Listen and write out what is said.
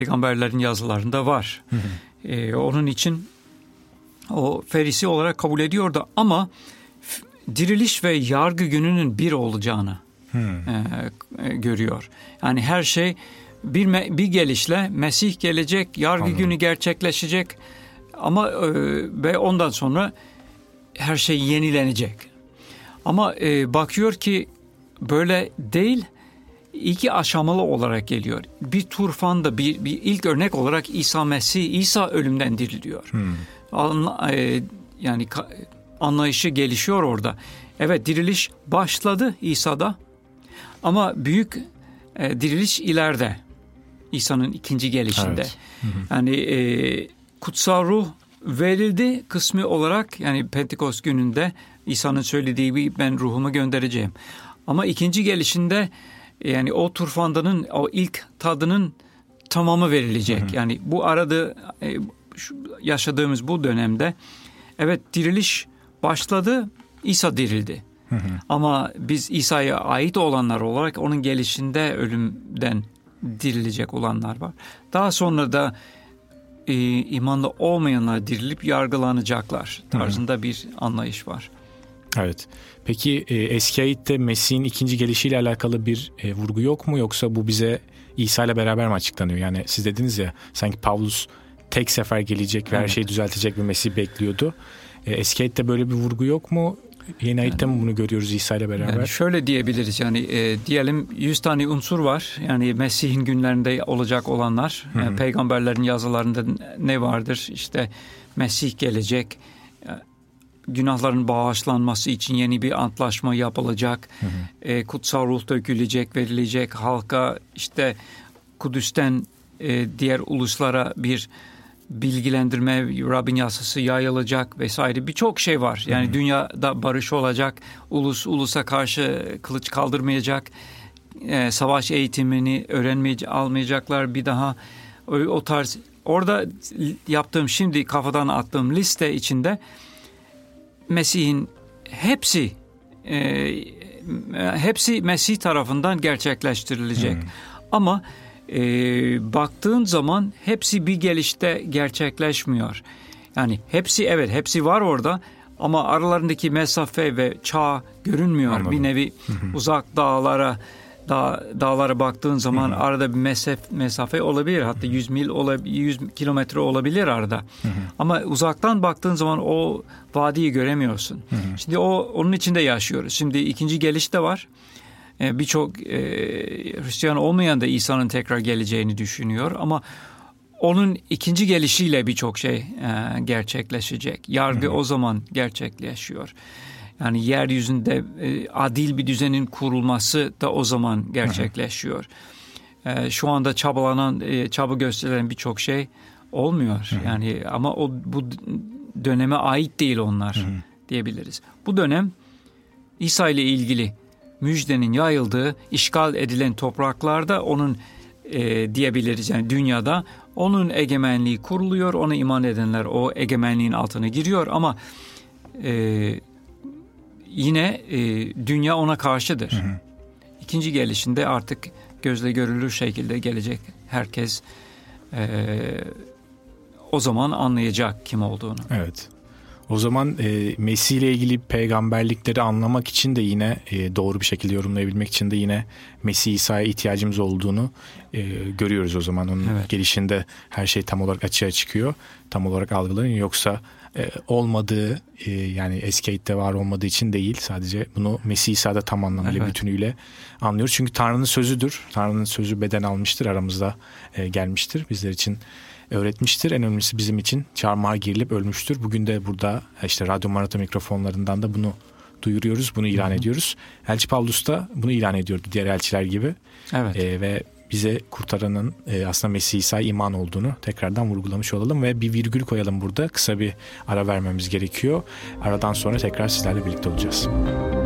peygamberlerin yazılarında var. Onun için o ferisi olarak kabul ediyordu ama diriliş ve yargı gününün bir olacağını görüyor. Yani her şey bir gelişle Mesih gelecek, yargı günü gerçekleşecek ama ve ondan sonra her şey yenilenecek. Ama bakıyor ki böyle değil, iki aşamalı olarak geliyor. Bir turfanda bir ilk örnek olarak İsa ölümden diriliyor. Yani anlayışı gelişiyor orada. Evet, diriliş başladı İsa'da ama büyük diriliş ileride. İsa'nın ikinci gelişinde. Evet. Yani kutsal ruh verildi kısmı olarak, yani Pentekost gününde İsa'nın söylediği gibi ben ruhumu göndereceğim. Ama ikinci gelişinde yani o turfandanın o ilk tadının tamamı verilecek. Yani bu arada yaşadığımız bu dönemde evet diriliş başladı, İsa dirildi. Ama biz İsa'ya ait olanlar olarak onun gelişinde ölümden dirilecek olanlar var. Daha sonra da imanlı olmayanlar dirilip yargılanacaklar tarzında bir anlayış var. Evet. Peki eski ayette Mesih'in ikinci gelişiyle alakalı bir vurgu yok mu? Yoksa bu bize İsa ile beraber mi açıklanıyor? Yani siz dediniz ya, sanki Pavlus tek sefer gelecek ve her şeyi düzeltecek bir Mesih bekliyordu. Eski ayette böyle bir vurgu yok mu? Yeni ayette mi bunu görüyoruz İsa ile beraber? Yani şöyle diyebiliriz, yani diyelim 100 tane unsur var. Yani Mesih'in günlerinde olacak olanlar. Yani peygamberlerin yazılarında ne vardır? İşte Mesih gelecek. Günahların bağışlanması için yeni bir antlaşma yapılacak. Kutsal ruh dökülecek, verilecek halka. İşte Kudüs'ten diğer uluslara bir bilgilendirme, Rabbin yasası yayılacak vesaire, birçok şey var. Yani dünyada barış olacak, ulusa karşı kılıç kaldırmayacak, savaş eğitimini almayacaklar bir daha. O tarz, orada yaptığım, şimdi kafadan attığım liste içinde Mesih'in hepsi Mesih tarafından gerçekleştirilecek. Ama baktığın zaman hepsi bir gelişte gerçekleşmiyor. Yani hepsi var orada ama aralarındaki mesafe ve çağ görünmüyor. Anladım. Bir nevi uzak dağlara baktığın zaman arada bir mesafe olabilir. Hatta 100 kilometre olabilir arada. Ama uzaktan baktığın zaman o vadiyi göremiyorsun. Şimdi onun içinde yaşıyoruz. Şimdi ikinci geliş de var. Birçok Hristiyan olmayan da İsa'nın tekrar geleceğini düşünüyor ama onun ikinci gelişiyle birçok şey gerçekleşecek. Yargı o zaman gerçekleşiyor. Yani yeryüzünde adil bir düzenin kurulması da o zaman gerçekleşiyor. Şu anda çaba gösterilen birçok şey olmuyor. Yani ama bu döneme ait değil onlar diyebiliriz. Bu dönem İsa ile ilgili müjdenin yayıldığı, işgal edilen topraklarda onun diyebiliriz, yani dünyada onun egemenliği kuruluyor. Ona iman edenler o egemenliğin altına giriyor ama yine dünya ona karşıdır. İkinci gelişinde artık gözle görülür şekilde gelecek. Herkes o zaman anlayacak kim olduğunu. Evet. O zaman Mesih ile ilgili peygamberlikleri anlamak için de yine doğru bir şekilde yorumlayabilmek için de yine Mesih İsa'ya ihtiyacımız olduğunu görüyoruz o zaman. Onun gelişinde her şey tam olarak açığa çıkıyor. Tam olarak algılanıyor. Yoksa olmadığı, yani eski ayette var olmadığı için değil, sadece bunu Mesih İsa'da tam anlamıyla bütünüyle anlıyoruz. Çünkü Tanrı'nın sözüdür. Tanrı'nın sözü beden almıştır, aramızda gelmiştir. Bizler için öğretmiştir. En önemlisi bizim için çarmıha gerilip ölmüştür. Bugün de burada işte Radyo Maranatha mikrofonlarından da bunu duyuruyoruz, bunu ilan ediyoruz. Elçi Pavlus da bunu ilan ediyordu diğer elçiler gibi. Evet. Ve bize kurtaranın aslında Mesih İsa'ya iman olduğunu tekrardan vurgulamış olalım ve bir virgül koyalım burada. Kısa bir ara vermemiz gerekiyor. Aradan sonra tekrar sizlerle birlikte olacağız.